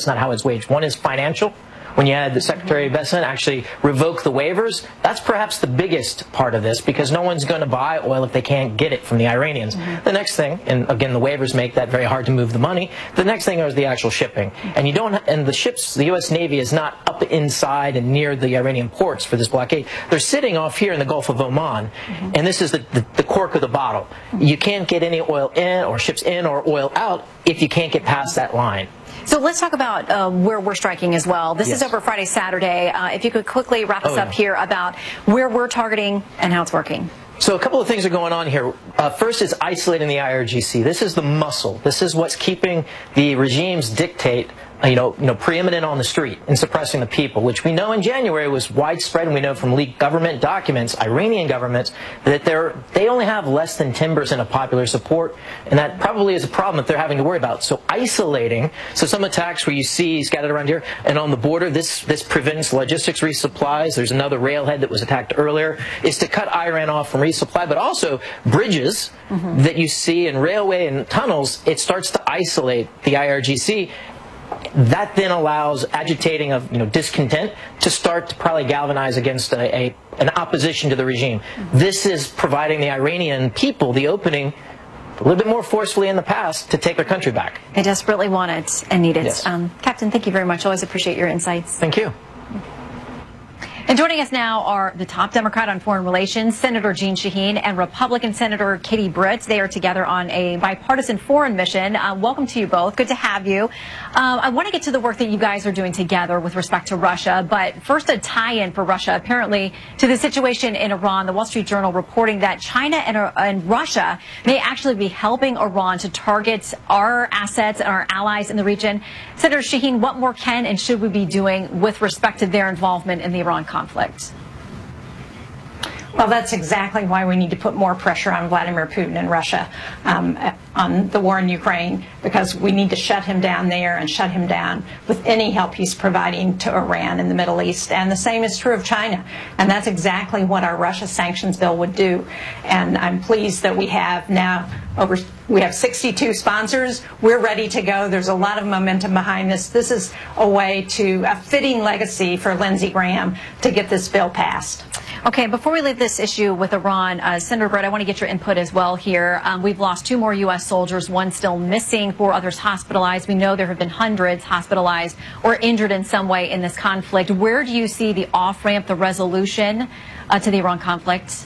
That's not how it's waged. One is financial. When you had the Secretary of Defense actually revoke the waivers, that's perhaps the biggest part of this, because no one's going to buy oil if they can't get it from the Iranians. The next thing, and again, the waivers make that very hard to move the money. The next thing is the actual shipping, and you don't. And the ships, the U.S. Navy is not up inside and near the Iranian ports for this blockade. They're sitting off here in the Gulf of Oman, and this is the cork of the bottle. You can't get any oil in or ships in or oil out if you can't get past that line. So let's talk about where we're striking as well. This is over Friday, Saturday. If you could quickly wrap us up here about where we're targeting and how it's working. So a couple of things are going on here. First is isolating the IRGC. This is the muscle. This is what's keeping the regime's dictate preeminent on the street and suppressing the people, which we know in January was widespread, and we know from leaked government documents, Iranian governments, that they only have less than 10% of popular support, and that probably is a problem that they're having to worry about. So isolating, so some attacks where you see scattered around here, and on the border, this prevents logistics resupplies. There's another railhead that was attacked earlier, is to cut Iran off from resupply, but also bridges that you see in railway and tunnels, it starts to isolate the IRGC. That then allows agitating of discontent to start to probably galvanize against an opposition to the regime. This is providing the Iranian people the opening a little bit more forcefully in the past to take their country back. They desperately want it and need it. Yes. Captain, thank you very much. Always appreciate your insights. Thank you. And joining us now are the top Democrat on foreign relations, Senator Jeanne Shaheen, and Republican Senator Katie Britt. They are together on a bipartisan foreign mission. Welcome to you both. Good to have you. I want to get to the work that you guys are doing together with respect to Russia, but first a tie-in for Russia, apparently, to the situation in Iran. The Wall Street Journal reporting that China and Russia may actually be helping Iran to target our assets and our allies in the region. Senator Shaheen, what more can and should we be doing with respect to their involvement in the Iran conflict? Well, that's exactly why we need to put more pressure on Vladimir Putin and Russia on the war in Ukraine, because we need to shut him down there and shut him down with any help he's providing to Iran in the Middle East. And the same is true of China. And that's exactly what our Russia sanctions bill would do. And I'm pleased that we have now we have 62 sponsors. We're ready to go. There's a lot of momentum behind this. This is a fitting legacy for Lindsey Graham to get this bill passed. Okay, before we leave this issue with Iran, Senator Britt, I want to get your input as well here. We've lost 2 more U.S. soldiers, 1 still missing, 4 others hospitalized. We know there have been hundreds hospitalized or injured in some way in this conflict. Where do you see the off-ramp, the resolution to the Iran conflict?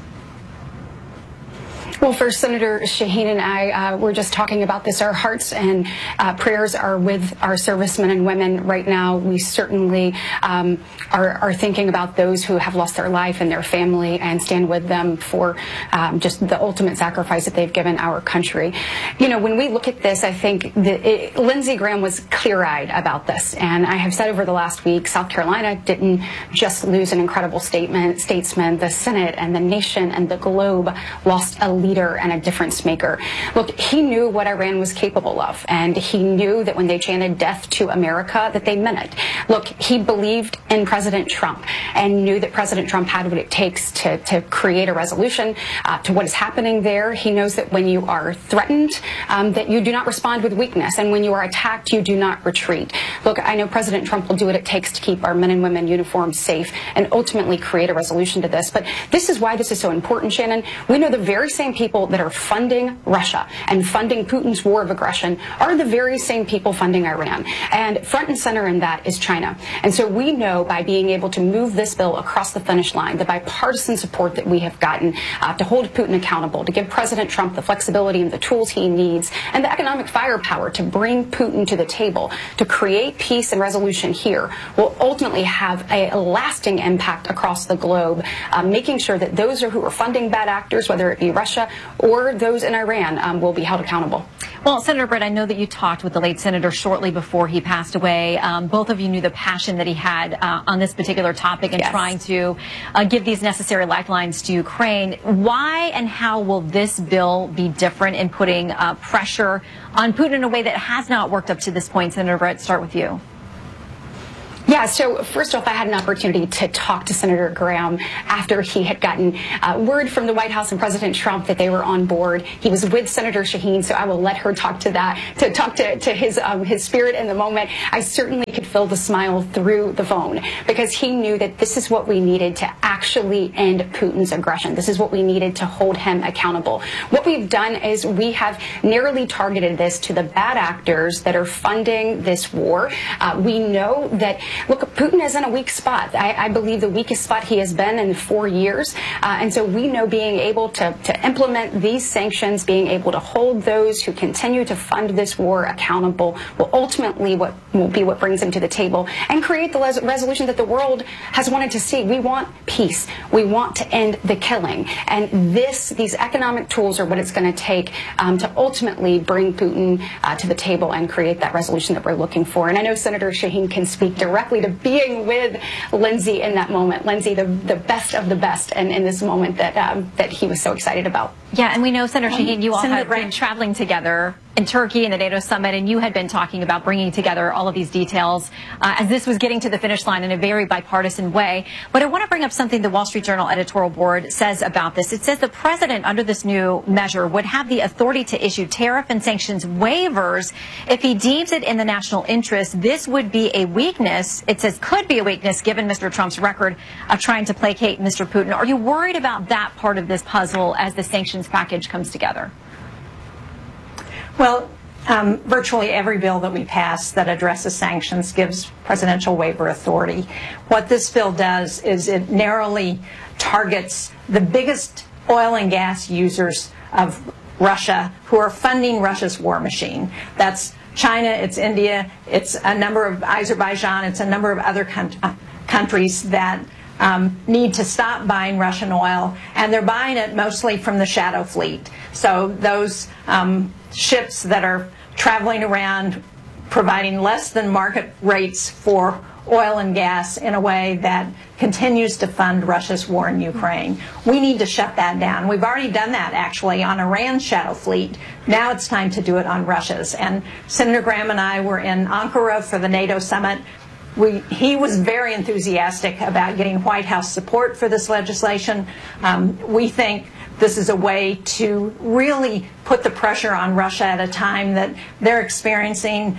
Well, first, Senator Shaheen and I were just talking about this. Our hearts and prayers are with our servicemen and women right now. We certainly are thinking about those who have lost their life and their family, and stand with them for just the ultimate sacrifice that they've given our country. You know, when we look at this, I think Lindsey Graham was clear-eyed about this. And I have said over the last week, South Carolina didn't just lose an incredible statesman. The Senate and the nation and the globe lost a leader and a difference maker. Look, he knew what Iran was capable of, and he knew that when they chanted death to America, that they meant it. Look, he believed in President Trump and knew that President Trump had what it takes to create a resolution to what is happening there. He knows that when you are threatened, that you do not respond with weakness, and when you are attacked, you do not retreat. Look, I know President Trump will do what it takes to keep our men and women uniformed safe and ultimately create a resolution to this. But this is why this is so important, Shannon. We know the very same people that are funding Russia and funding Putin's war of aggression are the very same people funding Iran. And front and center in that is China. And so we know by being able to move this bill across the finish line, the bipartisan support that we have gotten to hold Putin accountable, to give President Trump the flexibility and the tools he needs, and the economic firepower to bring Putin to the table, to create peace and resolution here, will ultimately have a lasting impact across the globe, making sure that those who are funding bad actors, whether it be Russia or those in Iran, will be held accountable. Well, Senator Britt, I know that you talked with the late senator shortly before he passed away. Both of you knew the passion that he had on this particular topic and trying to give these necessary lifelines to Ukraine. Why and how will this bill be different in putting pressure on Putin in a way that has not worked up to this point? Senator Britt, start with you. Yeah, so first off, I had an opportunity to talk to Senator Graham after he had gotten word from the White House and President Trump that they were on board. He was with Senator Shaheen, so I will let her talk to that, to talk to his spirit in the moment. I certainly could feel the smile through the phone because he knew that this is what we needed to actually end Putin's aggression. This is what we needed to hold him accountable. What we've done is we have narrowly targeted this to the bad actors that are funding this war. We know that, look, Putin is in a weak spot. I believe the weakest spot he has been in 4 years. And so we know being able to implement these sanctions, being able to hold those who continue to fund this war accountable will ultimately be what brings him to the table and create the resolution that the world has wanted to see. We want peace. We want to end the killing. And these economic tools are what it's going to take to ultimately bring Putin to the table and create that resolution that we're looking for. And I know Senator Shaheen can speak directly to being with Lindsey in that moment. Lindsey, the best of the best, and in this moment that he was so excited about. Yeah, and we know, Senator Shaheen, you all have been traveling together in Turkey in the NATO summit, and you had been talking about bringing together all of these details as this was getting to the finish line in a very bipartisan way. But I want to bring up something the Wall Street Journal editorial board says about this. It says the president, under this new measure, would have the authority to issue tariff and sanctions waivers if he deems it in the national interest. This would be a weakness. It says could be a weakness given Mr. Trump's record of trying to placate Mr. Putin. Are you worried about that part of this puzzle as the sanctions package comes together? Well, virtually every bill that we pass that addresses sanctions gives presidential waiver authority. What this bill does is it narrowly targets the biggest oil and gas users of Russia who are funding Russia's war machine. That's China, it's India, it's a number of Azerbaijan, it's a number of other countries that need to stop buying Russian oil, and they're buying it mostly from the shadow fleet. So those ships that are traveling around providing less than market rates for oil and gas in a way that continues to fund Russia's war in Ukraine. We need to shut that down. We've already done that, actually, on Iran's shadow fleet. Now it's time to do it on Russia's. And Senator Graham and I were in Ankara for the NATO summit. He was very enthusiastic about getting White House support for this legislation. We think this is a way to really put the pressure on Russia at a time that they're experiencing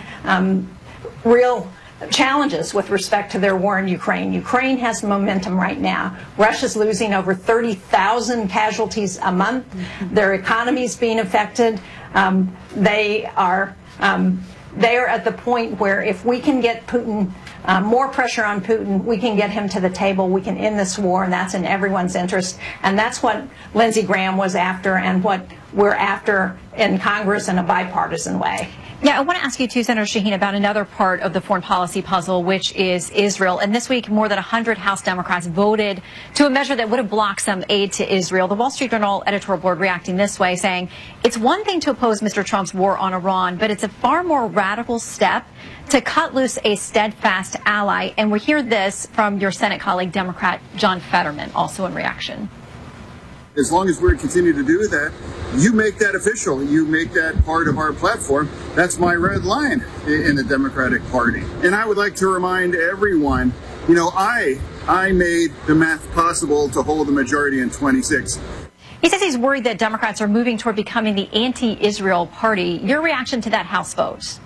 real challenges with respect to their war in Ukraine. Ukraine has momentum right now. Russia's losing over 30,000 casualties a month. Their economy is being affected. They are at the point where if we can get Putin, more pressure on Putin, we can get him to the table, we can end this war, and that's in everyone's interest. And that's what Lindsey Graham was after and what we're after in Congress in a bipartisan way. Yeah, I want to ask you too, Senator Shaheen, about another part of the foreign policy puzzle, which is Israel. And this week, more than 100 House Democrats voted to a measure that would have blocked some aid to Israel. The Wall Street Journal editorial board reacting this way, saying it's one thing to oppose Mr. Trump's war on Iran, but it's a far more radical step to cut loose a steadfast ally. And we hear this from your Senate colleague, Democrat John Fetterman, also in reaction. As long as we continue to do that, you make that official. You make that part of our platform. That's my red line in the Democratic Party. And I would like to remind everyone, I made the math possible to hold a majority in 26. He says he's worried that Democrats are moving toward becoming the anti-Israel party. Your reaction to that House vote?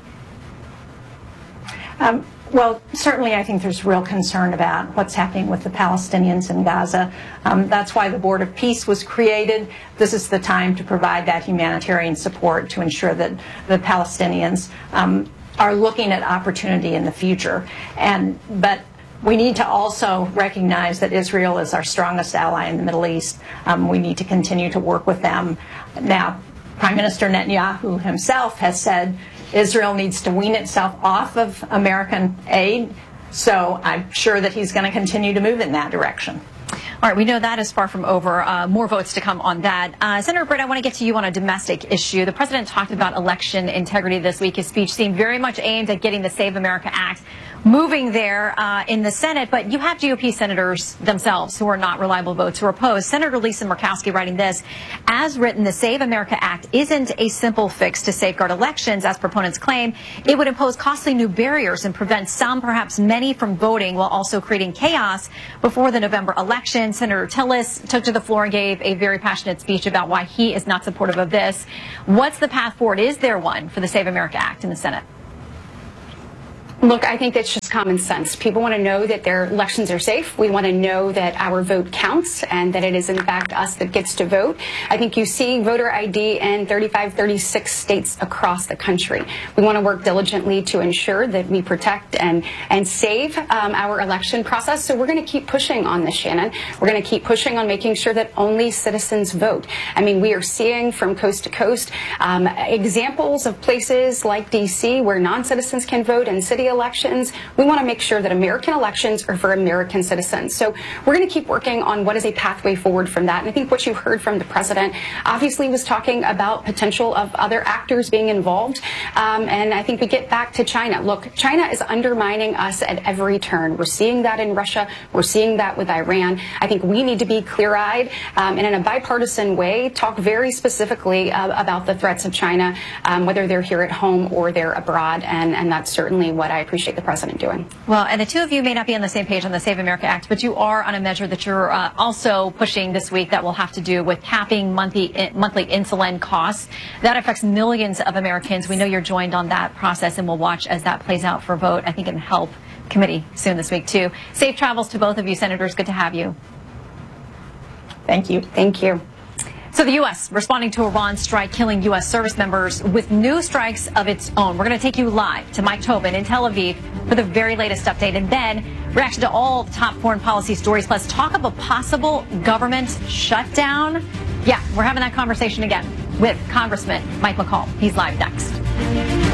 Well, certainly I think there's real concern about what's happening with the Palestinians in Gaza. That's why the Board of Peace was created. This is the time to provide that humanitarian support to ensure that the Palestinians are looking at opportunity in the future. But we need to also recognize that Israel is our strongest ally in the Middle East. We need to continue to work with them. Now, Prime Minister Netanyahu himself has said Israel needs to wean itself off of American aid, so I'm sure that he's going to continue to move in that direction. All right, we know that is far from over. More votes to come on that. Senator Britt, I want to get to you on a domestic issue. The president talked about election integrity this week. His speech seemed very much aimed at getting the Save America Act moving there in the Senate, but you have GOP senators themselves who are not reliable votes who are opposed. Senator Lisa Murkowski writing this, as written, the Save America Act isn't a simple fix to safeguard elections, as proponents claim. It would impose costly new barriers and prevent some, perhaps many, from voting while also creating chaos before the November election. Senator Tillis took to the floor and gave a very passionate speech about why he is not supportive of this. What's the path forward? Is there one for the Save America Act in the Senate? Look, I think that's just common sense. People want to know that their elections are safe. We want to know that our vote counts and that it is, in fact, us that gets to vote. I think you see voter ID in 35, 36 states across the country. We want to work diligently to ensure that we protect and save our election process. So we're going to keep pushing on this, Shannon. We're going to keep pushing on making sure that only citizens vote. I mean, we are seeing from coast to coast examples of places like D.C. where non-citizens can vote and city elections. We want to make sure that American elections are for American citizens. So we're going to keep working on what is a pathway forward from that. And I think what you heard from the president obviously was talking about potential of other actors being involved. And I think we get back to China. Look, China is undermining us at every turn. We're seeing that in Russia. We're seeing that with Iran. I think we need to be clear-eyed and in a bipartisan way talk very specifically about the threats of China, whether they're here at home or they're abroad. And that's certainly what I appreciate the president doing. Well, and the two of you may not be on the same page on the Save America Act, but you are on a measure that you're also pushing this week that will have to do with capping monthly insulin costs. That affects millions of Americans. We know you're joined on that process, and we'll watch as that plays out for a vote, I think, in the Help Committee soon this week, too. Safe travels to both of you, Senators. Good to have you. Thank you. Thank you. So the U.S. responding to Iran's strike, killing U.S. service members with new strikes of its own. We're going to take you live to Mike Tobin in Tel Aviv for the very latest update. And then reaction to all the top foreign policy stories, plus talk of a possible government shutdown. Yeah, we're having that conversation again with Congressman Mike McCall. He's live next.